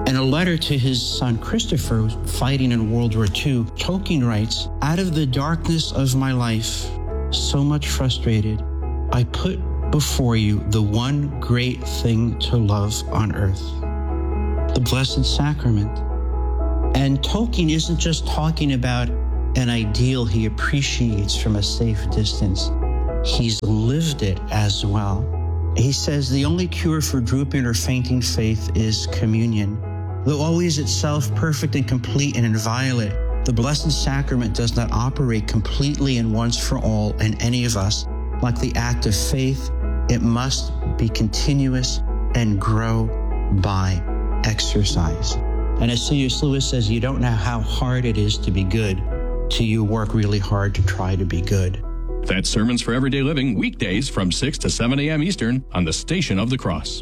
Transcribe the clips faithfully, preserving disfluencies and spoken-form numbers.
In a letter to his son Christopher, fighting in World War Two, Tolkien writes, "Out of the darkness of my life, so much frustrated, I put before you the one great thing to love on earth, the Blessed Sacrament." And Tolkien isn't just talking about an ideal he appreciates from a safe distance. He's lived it as well. He says the only cure for drooping or fainting faith is communion. Though always itself perfect and complete and inviolate, the Blessed Sacrament does not operate completely and once for all in any of us. Like the act of faith, it must be continuous and grow by exercise. And as C S Lewis says, you don't know how hard it is to be good till you work really hard to try to be good. That's Sermons for Everyday Living, weekdays from six to seven a.m. Eastern on the Station of the Cross.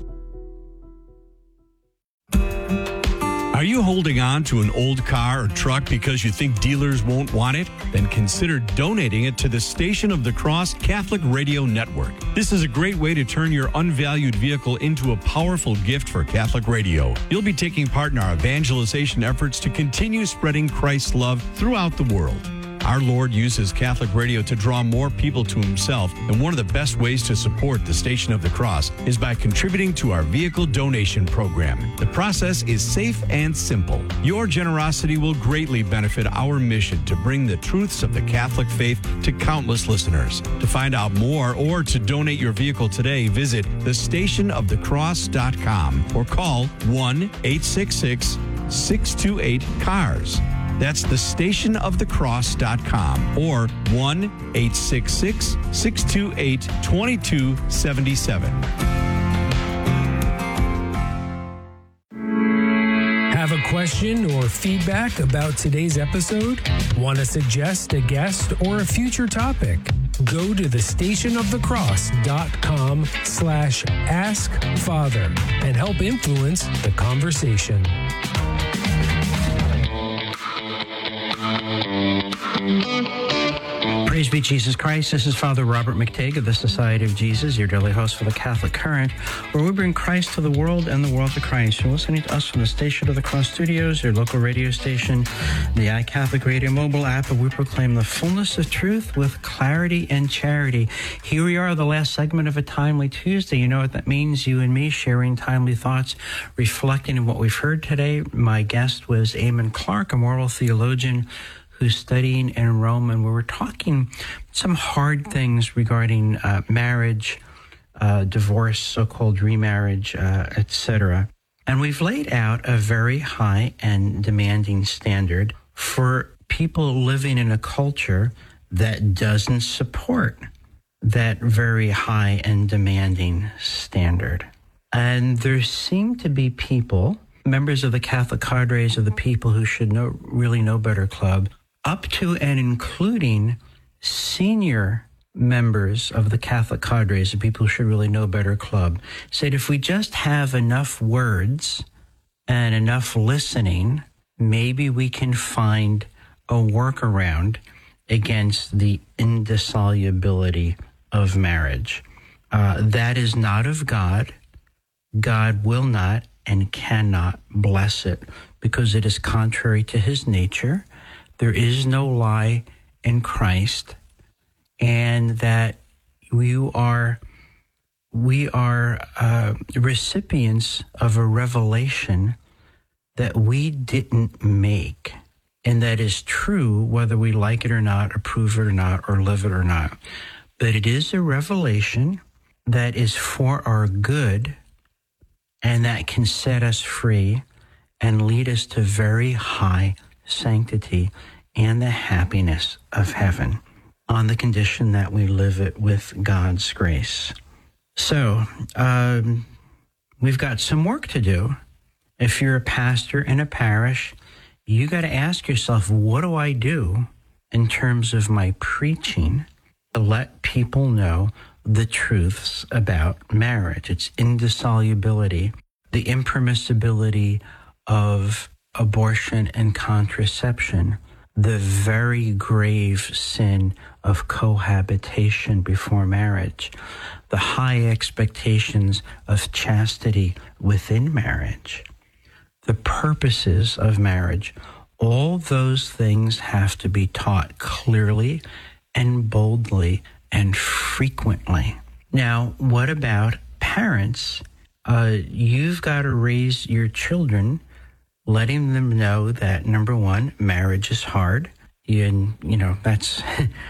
Are you holding on to an old car or truck because you think dealers won't want it? Then consider donating it to the Station of the Cross Catholic Radio Network. This is a great way to turn your unvalued vehicle into a powerful gift for Catholic radio. You'll be taking part in our evangelization efforts to continue spreading Christ's love throughout the world. Our Lord uses Catholic radio to draw more people to himself, and one of the best ways to support the Station of the Cross is by contributing to our vehicle donation program. The process is safe and simple. Your generosity will greatly benefit our mission to bring the truths of the Catholic faith to countless listeners. To find out more or to donate your vehicle today, visit the station of the cross dot com or call one eight six six, six two eight, C A R S. That's the station of the cross dot com or one eight six six, six two eight, two two seven seven. Have a question or feedback about today's episode? Want to suggest a guest or a future topic? Go to the station of the cross dot com slash ask father and help influence the conversation. Praise be Jesus Christ. This is Father Robert McTague of the Society of Jesus, your daily host for the Catholic Current, where we bring Christ to the world and the world to Christ. You're listening to us from the Station of the Cross Studios, your local radio station, the iCatholic Radio mobile app, where we proclaim the fullness of truth with clarity and charity. Here we are, the last segment of a Timely Tuesday. You know what that means, you and me sharing timely thoughts, reflecting on what we've heard today. My guest was Eamon Clark, a moral theologian who's studying in Rome, and we were talking some hard things regarding uh, marriage, uh, divorce, so-called remarriage, uh, et cetera. And we've laid out a very high and demanding standard for people living in a culture that doesn't support that very high and demanding standard. And there seem to be people, members of the Catholic cadres of the People Who Should Know Really Know Better Club, up to and including senior members of the Catholic cadres, the People Who Should Really Know Better Club, said if we just have enough words and enough listening, maybe we can find a workaround against the indissolubility of marriage. Uh, that is not of God. God will not and cannot bless it because it is contrary to his nature. There is no lie in Christ, and that we are we are uh, recipients of a revelation that we didn't make, and that is true whether we like it or not, approve it or not, or live it or not. But it is a revelation that is for our good, and that can set us free and lead us to very high sanctity and the happiness of heaven, on the condition that we live it with God's grace. So, um, we've got some work to do. If you're a pastor in a parish, you got to ask yourself, what do I do in terms of my preaching to let people know the truths about marriage, its indissolubility, the impermissibility of abortion and contraception, the very grave sin of cohabitation before marriage, the high expectations of chastity within marriage, the purposes of marriage. All those things have to be taught clearly and boldly and frequently. Now, what about parents? Uh, you've got to raise your children, letting them know that, number one, marriage is hard. You, you know, that's,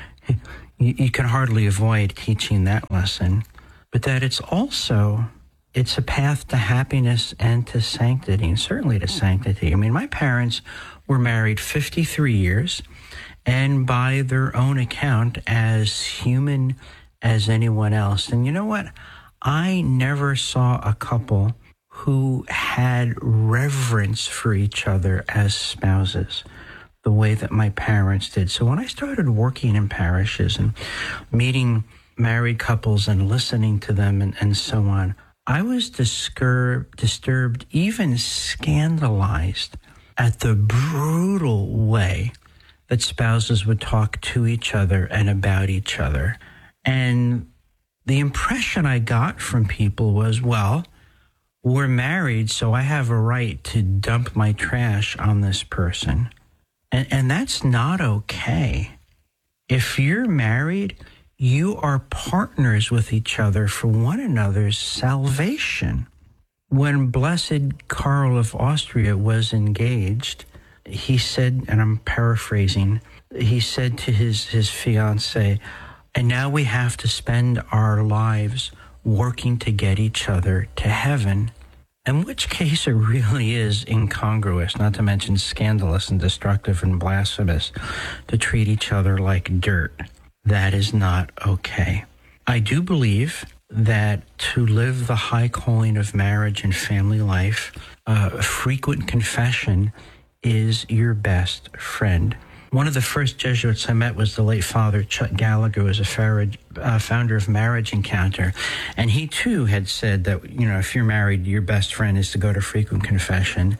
you, you can hardly avoid teaching that lesson. But that it's also, it's a path to happiness and to sanctity, and certainly to sanctity. I mean, my parents were married fifty-three years, and by their own account, as human as anyone else. And you know what? I never saw a couple who had reverence for each other as spouses the way that my parents did. So when I started working in parishes and meeting married couples and listening to them and, and so on, I was disturbed, disturbed, even scandalized at the brutal way that spouses would talk to each other and about each other. And the impression I got from people was, well, we're married, so I have a right to dump my trash on this person. And, and that's not okay. If you're married, you are partners with each other for one another's salvation. When Blessed Karl of Austria was engaged, he said, and I'm paraphrasing, he said to his, his fiancée, and now we have to spend our lives working to get each other to heaven. In which case it really is incongruous, not to mention scandalous and destructive and blasphemous, to treat each other like dirt. That is not okay. I do believe that to live the high calling of marriage and family life, uh, frequent confession is your best friend. One of the first Jesuits I met was the late Father Chuck Gallagher, who was a farage, uh, founder of Marriage Encounter. And he, too, had said that, you know, if you're married, your best friend is to go to frequent confession.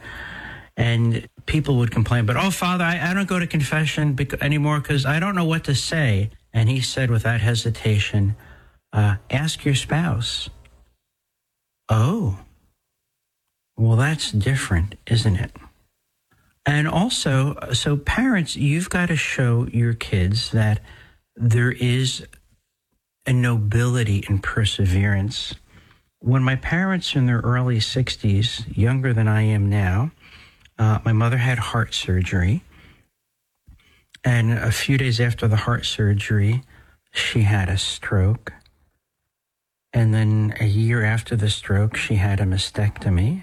And people would complain, but, oh, Father, I, I don't go to confession bec- anymore because I don't know what to say. And he said without hesitation, uh, ask your spouse. Oh, well, that's different, isn't it? And also, so parents, you've got to show your kids that there is a nobility in perseverance. When my parents in their early sixties, younger than I am now, uh, my mother had heart surgery. And a few days after the heart surgery, she had a stroke. And then a year after the stroke, she had a mastectomy.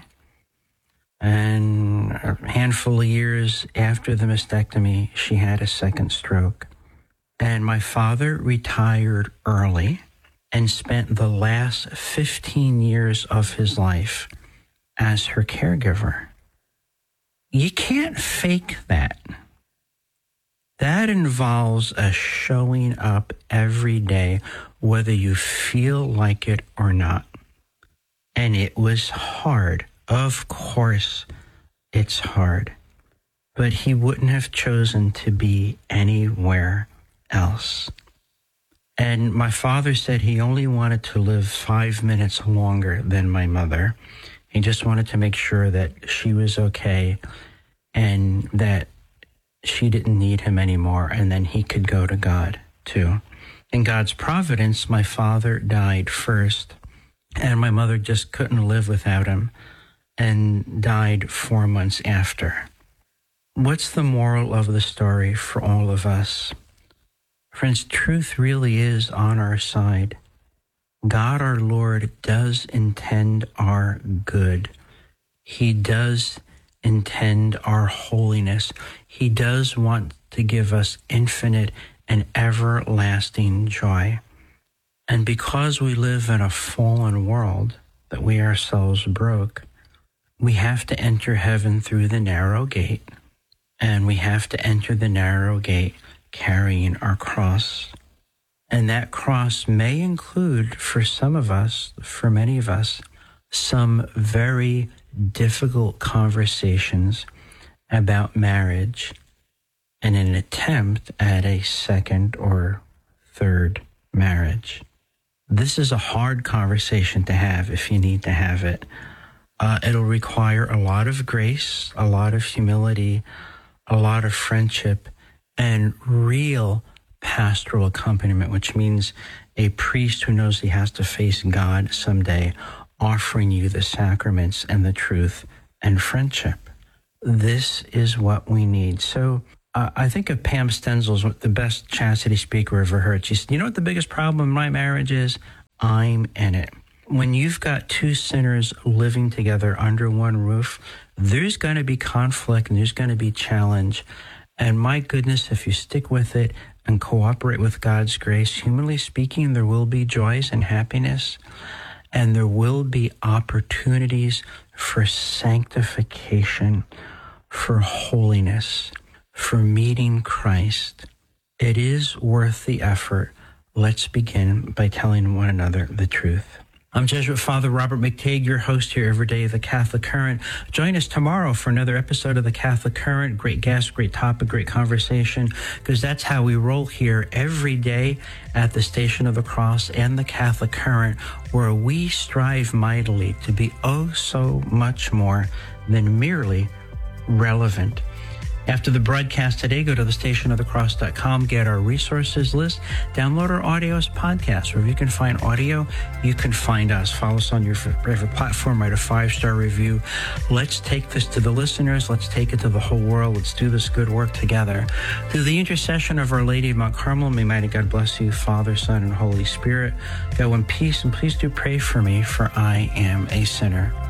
And a handful of years after the mastectomy, she had a second stroke. And my father retired early and spent the last fifteen years of his life as her caregiver. You can't fake that. That involves a showing up every day, whether you feel like it or not. And it was hard. Of course, it's hard. But he wouldn't have chosen to be anywhere else. And my father said he only wanted to live five minutes longer than my mother. He just wanted to make sure that she was okay and that she didn't need him anymore, and then he could go to God too. In God's providence, my father died first, and my mother just couldn't live without him and died four months after. What's the moral of the story for all of us? Friends, truth really is on our side. God our Lord does intend our good. He does intend our holiness. He does want to give us infinite and everlasting joy. And because we live in a fallen world that we ourselves broke, we have to enter heaven through the narrow gate, and we have to enter the narrow gate carrying our cross. And that cross may include, for some of us, for many of us, some very difficult conversations about marriage and an attempt at a second or third marriage. This is a hard conversation to have if you need to have it. Uh, it'll require a lot of grace, a lot of humility, a lot of friendship, and real pastoral accompaniment, which means a priest who knows he has to face God someday, offering you the sacraments and the truth and friendship. This is what we need. So uh, I think of Pam Stenzel's the best chastity speaker I've ever heard. She said, you know what the biggest problem in my marriage is? I'm in it. When you've got two sinners living together under one roof, there's going to be conflict and there's going to be challenge. And my goodness, if you stick with it and cooperate with God's grace, humanly speaking, there will be joys and happiness, and there will be opportunities for sanctification, for holiness, for meeting Christ. It is worth the effort. Let's begin by telling one another the truth. I'm Jesuit Father Robert McTeigue, your host here every day of the Catholic Current. Join us tomorrow for another episode of the Catholic Current. Great guest, great topic, great conversation, because that's how we roll here every day at the Station of the Cross and the Catholic Current, where we strive mightily to be oh so much more than merely relevant. After the broadcast today, go to the station of the cross dot com, get our resources list, download our audio as podcasts. Wherever you can find audio, you can find us. Follow us on your favorite platform, write a five-star review. Let's take this to the listeners. Let's take it to the whole world. Let's do this good work together. Through the intercession of Our Lady of Mount Carmel, may mighty God bless you, Father, Son, and Holy Spirit. Go in peace, and please do pray for me, for I am a sinner.